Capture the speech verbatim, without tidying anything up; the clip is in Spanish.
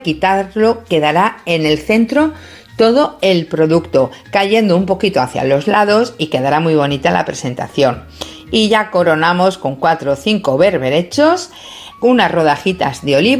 quitarlo, quedará en el centro todo el producto, cayendo un poquito hacia los lados y quedará muy bonita la presentación. Y ya coronamos con cuatro o cinco berberechos, unas rodajitas de oliva